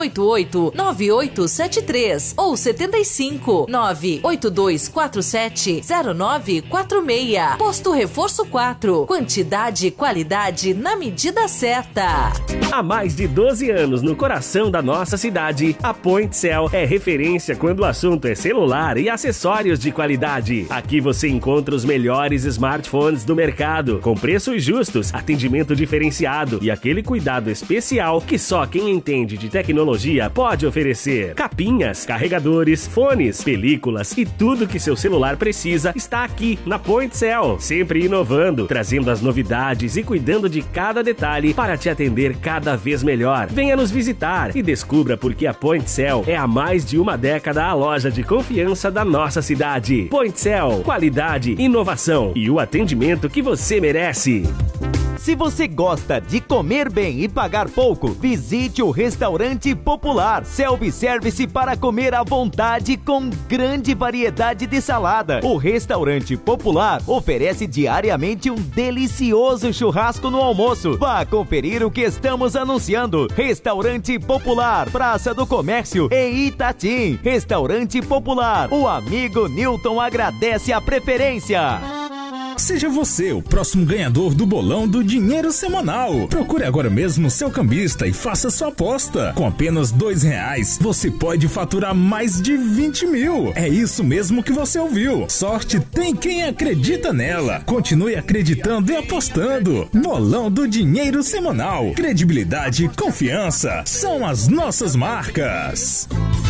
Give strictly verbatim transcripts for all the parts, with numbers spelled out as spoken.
oito oito nove oito sete três ou setenta e cinco nove oito dois quatro sete zero nove quatro seis. Posto Reforço quatro. Quantidade e qualidade na medida certa. Há mais de doze anos no coração da nossa cidade, a Pointcell é referência quando o assunto é celular e acessórios de qualidade. Aqui você encontra os melhores smartphones do mercado, com preços justos, atendimento diferenciado e aquele cuidado especial que só quem entende de tecnologia pode oferecer. Capinhas, carregadores, fones, películas e tudo que seu celular precisa está aqui na Pointcell, sempre inovando, trazendo as novidades e cuidando de cada detalhe para te atender cada vez melhor. Venha nos visitar e descubra por que a Pointcell é há mais de uma década a loja de confiança da nossa cidade. Pointcell, qualidade, inovação e o atendimento que você merece. Se você gosta de comer bem e pagar pouco, visite o Restaurante Popular. Self-service para comer à vontade com grande variedade de salada. O Restaurante Popular oferece diariamente um delicioso churrasco no almoço. Vá conferir o que estamos anunciando. Restaurante Popular, Praça do Comércio, em Itatim. Restaurante Popular. O amigo Newton agradece a preferência. Seja você o próximo ganhador do bolão do Dinheiro Semanal. Procure agora mesmo seu cambista e faça sua aposta. Com apenas dois reais, você pode faturar mais de vinte mil. É isso mesmo que você ouviu. Sorte tem quem acredita nela. Continue acreditando e apostando. Bolão do Dinheiro Semanal. Credibilidade e confiança são as nossas marcas.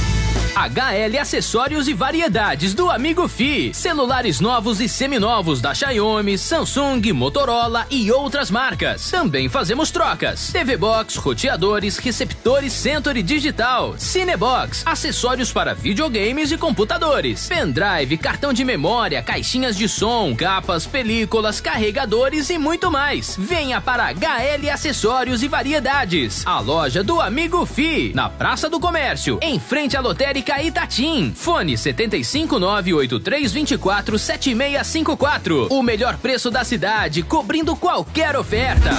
H L Acessórios e Variedades do Amigo Fi. Celulares novos e seminovos da Xiaomi, Samsung, Motorola e outras marcas. Também fazemos trocas. T V Box, roteadores, receptores Century Digital, Cinebox, acessórios para videogames e computadores, pendrive, cartão de memória, caixinhas de som, capas, películas, carregadores e muito mais. Venha para H L Acessórios e Variedades, a loja do Amigo Fi, na Praça do Comércio, em frente à lotérica Itatim. Fone setenta e cinco nove oito três dois quatro sete seis cinco quatro. O melhor preço da cidade, cobrindo qualquer oferta.